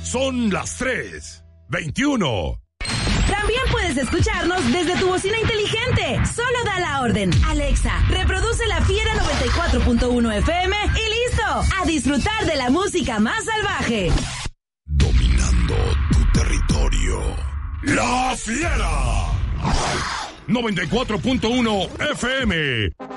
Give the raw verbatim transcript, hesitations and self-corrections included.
Son las tres veintiuno. También puedes escucharnos desde tu bocina inteligente. Solo da la orden. Alexa, reproduce La Fiera noventa y cuatro punto uno F M y listo. A disfrutar de la música más salvaje. Dominando tu territorio. La Fiera noventa y cuatro punto uno F M.